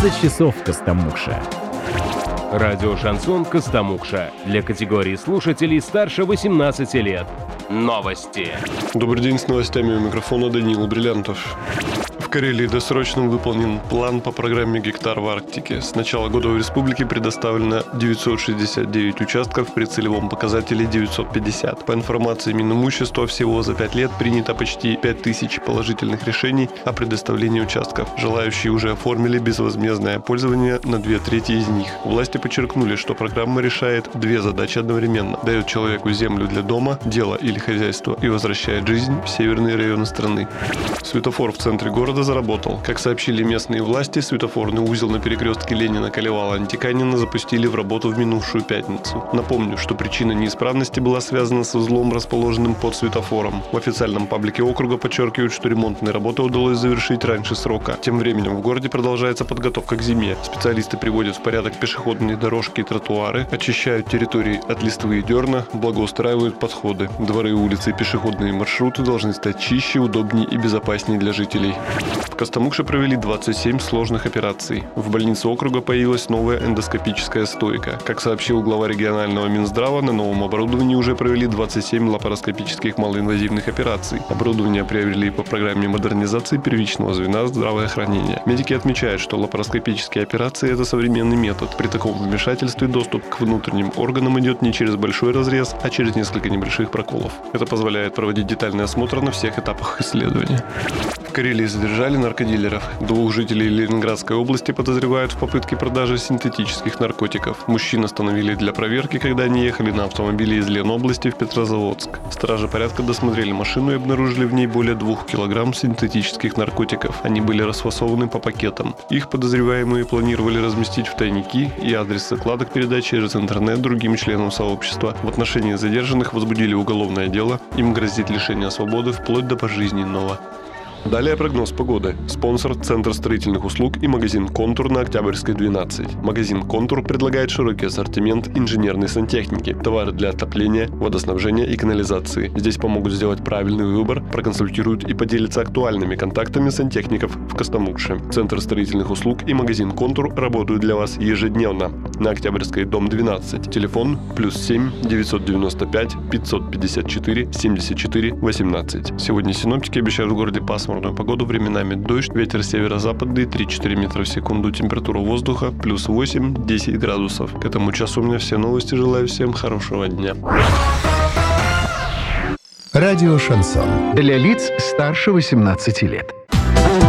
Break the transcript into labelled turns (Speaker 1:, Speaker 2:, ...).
Speaker 1: 11 часов в Костомукше.
Speaker 2: Радио «Шансон» Костомукша. Для категории слушателей старше 18 лет. Новости.
Speaker 3: Добрый день, с новостями у микрофона Даниил Бриллиантов. В Карелии досрочно выполнен план по программе «Гектар в Арктике». С начала года в республике предоставлено 969 участков при целевом показателе 950. По информации Минимущества, всего за 5 лет принято почти 5000 положительных решений о предоставлении участков. Желающие уже оформили безвозмездное пользование на 2/3 из них. Власти подчеркнули, что программа решает две задачи одновременно. Дает человеку землю для дома, дела или хозяйства и возвращает жизнь в северные районы страны. Светофор в центре города заработал. Как сообщили местные власти, светофорный узел на перекрестке Ленина-Колевала-Антиканина запустили в работу в минувшую пятницу. Напомню, что причина неисправности была связана с узлом, расположенным под светофором. В официальном паблике округа подчеркивают, что ремонтные работы удалось завершить раньше срока. Тем временем в городе продолжается подготовка к зиме. Специалисты приводят в порядок пешеходные дорожки и тротуары, очищают территории от листвы и дерна, благоустраивают подходы. Дворы, улицы и пешеходные маршруты должны стать чище, удобнее и безопаснее для жителей. В Костомукше провели 27 сложных операций. В больнице округа появилась новая эндоскопическая стойка. Как сообщил глава регионального Минздрава, на новом оборудовании уже провели 27 лапароскопических малоинвазивных операций. Оборудование приобрели по программе модернизации первичного звена здравоохранения. Медики отмечают, что лапароскопические операции – это современный метод. При таком вмешательстве доступ к внутренним органам идет не через большой разрез, а через несколько небольших проколов. Это позволяет проводить детальный осмотр на всех этапах исследования. В Карелии задержали наркодилеров. 2 жителей Ленинградской области подозревают в попытке продажи синтетических наркотиков. Мужчин остановили для проверки, когда они ехали на автомобиле из Ленобласти в Петрозаводск. Стражи порядка досмотрели машину и обнаружили в ней более 2 килограмм синтетических наркотиков. Они были расфасованы по пакетам. Их подозреваемые планировали разместить в тайники, и адрес закладок передать через интернет другим членам сообщества. В отношении задержанных возбудили уголовное дело. Им грозит лишение свободы вплоть до пожизненного. Далее прогноз погоды. Спонсор – Центр строительных услуг и магазин «Контур» на Октябрьской, 12. Магазин «Контур» предлагает широкий ассортимент инженерной сантехники, товары для отопления, водоснабжения и канализации. Здесь помогут сделать правильный выбор, проконсультируют и поделятся актуальными контактами сантехников в Костомукше. Центр строительных услуг и магазин «Контур» работают для вас ежедневно. На Октябрьской, дом 12. Телефон +7 995 554 74 18. Сегодня синоптики обещают в городе пасмурную погоду, временами дождь, ветер северо-западный 3-4 метра в секунду, температура воздуха +8 10 градусов. К этому часу у меня все новости. Желаю всем хорошего дня.
Speaker 4: Радио «Шансон». Для лиц старше 18 лет.